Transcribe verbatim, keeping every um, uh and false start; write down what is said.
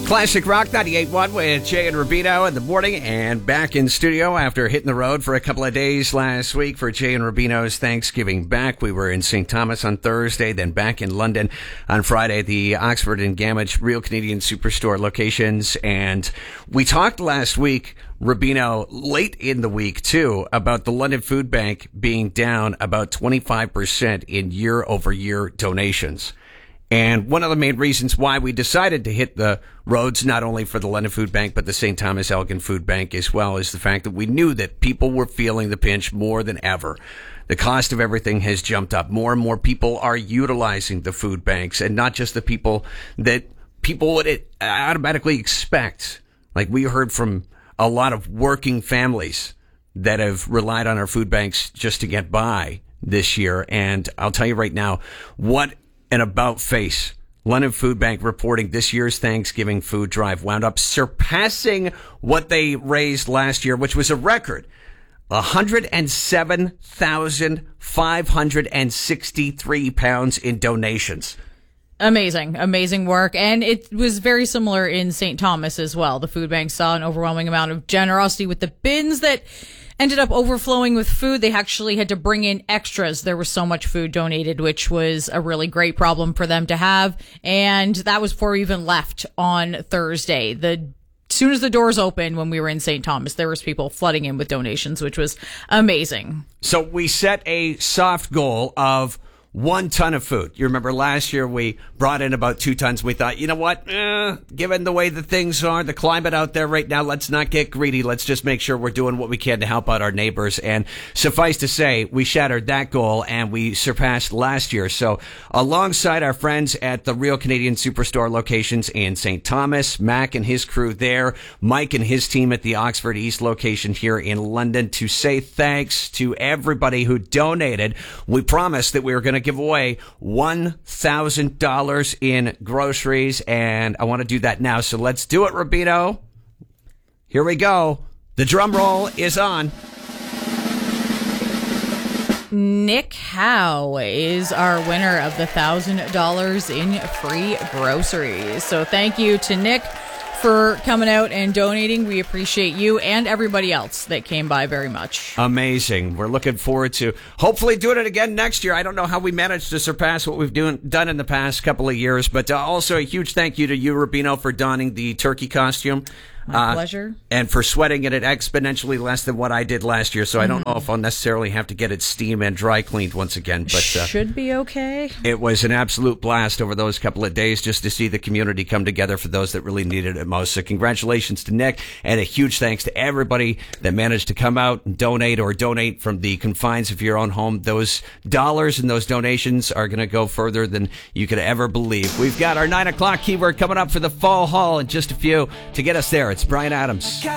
Classic Rock ninety-eight point one with Jay and Rubino in the morning, and back in studio after hitting the road for a couple of days last week for Jay and Rubino's Thanksgiving back. We were in Saint Thomas on Thursday, then back in London on Friday at the Oxford and Gamage Real Canadian Superstore locations. And we talked last week, Rubino, late in the week too, about the London Food Bank being down about twenty-five percent in year-over-year donations. And one of the main reasons why we decided to hit the roads, not only for the London Food Bank, but the Saint Thomas Elgin Food Bank as well, is the fact that we knew that people were feeling the pinch more than ever. The cost of everything has jumped up. More and more people are utilizing the food banks, and not just the people that people would automatically expect. Like we heard from a lot of working families that have relied on our food banks just to get by this year. And I'll tell you right now, what an about face. London Food Bank reporting this year's Thanksgiving food drive wound up surpassing what they raised last year, which was a record. one hundred seven thousand five hundred sixty-three pounds in donations. Amazing, amazing work. And it was very similar in Saint Thomas as well. The food bank saw an overwhelming amount of generosity with the bins that ended up overflowing with food. They actually had to bring in extras. There was so much food donated, which was a really great problem for them to have. And that was before we even left on Thursday. The As soon as the doors opened when we were in Saint Thomas, there was people flooding in with donations, which was amazing. So we set a soft goal of one ton of food. You remember last year we brought in about two tons. We thought, you know what, eh, given the way the things are, the climate out there right now, let's not get greedy. Let's just make sure we're doing what we can to help out our neighbors. And suffice to say, we shattered that goal and we surpassed last year. So alongside our friends at the Real Canadian Superstore locations in Saint Thomas, Mac and his crew there, Mike and his team at the Oxford East location here in London, to say thanks to everybody who donated, we promised that we were going to give away one thousand dollars in groceries, and I want to do that now. So let's do it, Rubino. Here we go. The drum roll is on. Nick Howe is our winner of the one thousand dollars in free groceries. So thank you to Nick for coming out and donating. We appreciate you and everybody else that came by very much. Amazing. We're looking forward to hopefully doing it again next year. I don't know how we managed to surpass what we've doing, done in the past couple of years, but uh, also a huge thank you to you, Rubino, for donning the turkey costume. My uh, pleasure. And for sweating it at exponentially less than what I did last year, so mm-hmm. I don't know if I'll necessarily have to get it steamed and dry cleaned once again. But uh, should be okay. It was an absolute blast over those couple of days just to see the community come together for those that really needed it most. So congratulations to Nick, and a huge thanks to everybody that managed to come out and donate or donate from the confines of your own home. Those dollars and those donations are going to go further than you could ever believe. We've got our nine o'clock keyword coming up for the fall haul in just a few. To get us there, it's Brian Adams.